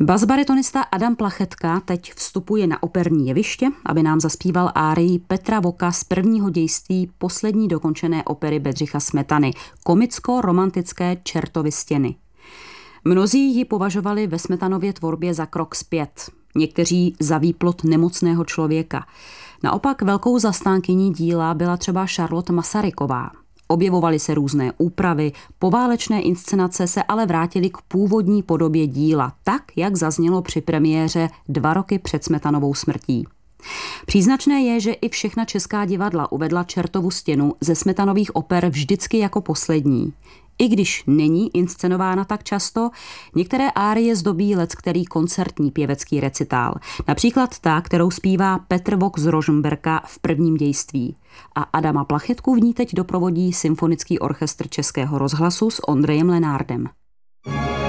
Basbaritonista Adam Plachetka teď vstupuje na operní jeviště, aby nám zaspíval árii Petra Voka z prvního dějství poslední dokončené opery Bedřicha Smetany, komicko-romantické Čertovy stěny. Mnozí ji považovali ve Smetanově tvorbě za krok zpět, někteří za výplod nemocného člověka. Naopak velkou zastánkyní díla byla třeba Charlotte Masaryková. Objevovaly se různé úpravy, poválečné inscenace se ale vrátily k původní podobě díla, tak, jak zaznělo při premiéře 2 roky před Smetanovou smrtí. Příznačné je, že i všechna česká divadla uvedla Čertovu stěnu ze Smetanových oper vždycky jako poslední. I když není inscenována tak často, některé árie zdobí leckterý koncertní pěvecký recitál. Například ta, kterou zpívá Petr Vok z Rožmberka v prvním dějství. A Adama Plachetku v ní teď doprovodí Symfonický orchestr Českého rozhlasu s Ondřejem Lenárdem.